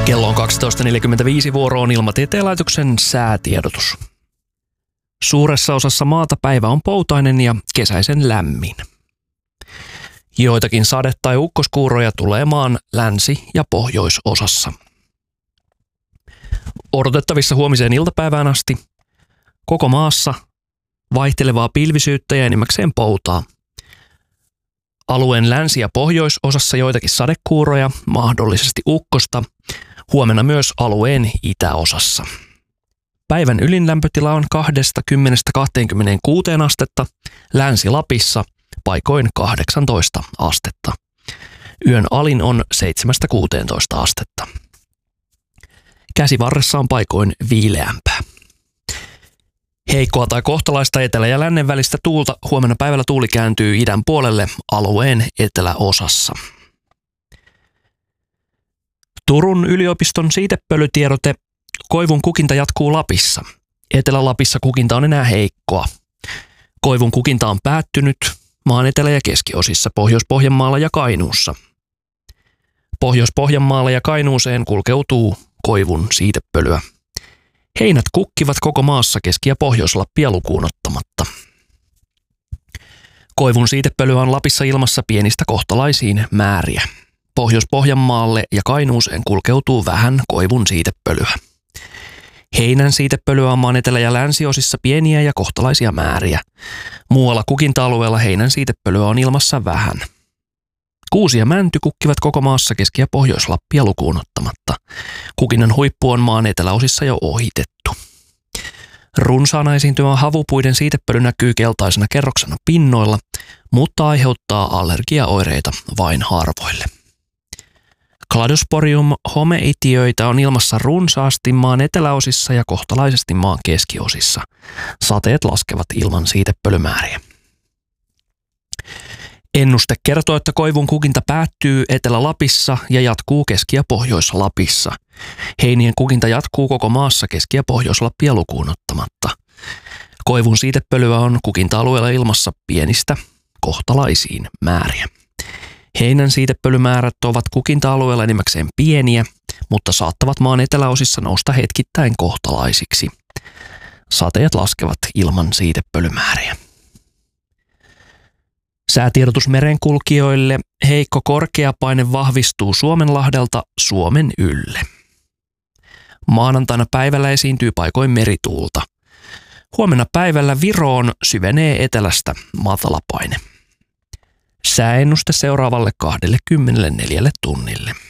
Kello on 12.45, vuoro on Ilmatieteen laitoksen säätiedotus. Suuressa osassa maata päivä on poutainen ja kesäisen lämmin. Joitakin sade- tai ukkoskuuroja tulee maan länsi- ja pohjoisosassa. Odotettavissa huomiseen iltapäivään asti koko maassa vaihtelevaa pilvisyyttä ja enimmäkseen poutaa. Alueen länsi- ja pohjoisosassa joitakin sadekuuroja, mahdollisesti ukkosta, huomenna myös alueen itäosassa. Päivän ylin lämpötila on 20–26 astetta, Länsi-Lapissa paikoin 18 astetta. Yön alin on 7–16 astetta. Käsivarressa on paikoin viileämpää. Heikkoa tai kohtalaista etelä- ja lännen välistä tuulta, huomenna päivällä tuuli kääntyy idän puolelle alueen eteläosassa. Turun yliopiston siitepölytiedote: koivun kukinta jatkuu Lapissa. Etelä-Lapissa kukinta on enää heikkoa. Koivun kukinta on päättynyt maan etelä- ja keskiosissa, Pohjois-Pohjanmaalla ja Kainuussa. Pohjois-Pohjanmaalle ja Kainuuseen kulkeutuu koivun siitepölyä. Heinät kukkivat koko maassa Keski- ja Pohjois-Lappia lukuun ottamatta. Koivun siitepölyä on Lapissa ilmassa pienistä kohtalaisiin määriä. Pohjois-Pohjanmaalle ja Kainuuseen kulkeutuu vähän koivun siitepölyä. Heinän siitepölyä on maan etelä- ja länsiosissa pieniä ja kohtalaisia määriä. Muualla kukinta-alueella heinän siitepölyä on ilmassa vähän. Kuusi ja mänty kukkivat koko maassa Keski- ja Pohjois-Lappia lukuun ottamatta. Kukinnan huippu on maan eteläosissa jo ohitettu. Runsaana esiintymä havupuiden siitepöly näkyy keltaisena kerroksena pinnoilla, mutta aiheuttaa allergiaoireita vain harvoille. Cladosporium homeitiöitä on ilmassa runsaasti maan eteläosissa ja kohtalaisesti maan keskiosissa. Sateet laskevat ilman siitepölymääriä. Ennuste kertoo, että koivun kukinta päättyy Etelä-Lapissa ja jatkuu Keski- ja Pohjois-Lapissa. Heinien kukinta jatkuu koko maassa Keski- ja Pohjois-Lappia lukuun ottamatta. Koivun siitepölyä on kukinta-alueella ilmassa pienistä kohtalaisiin määriä. Heinän siitepölymäärät ovat kukinta-alueella enimmäkseen pieniä, mutta saattavat maan eteläosissa nousta hetkittäin kohtalaisiksi. Sateet laskevat ilman siitepölymääriä. Säätiedotus merenkulkijoille: heikko korkeapaine vahvistuu Suomenlahdelta Suomen ylle. Maanantaina päivällä esiintyy paikoin merituulta. Huomenna päivällä Viroon syvenee etelästä matalapaine. Sääennuste seuraavalle 24 tunnille.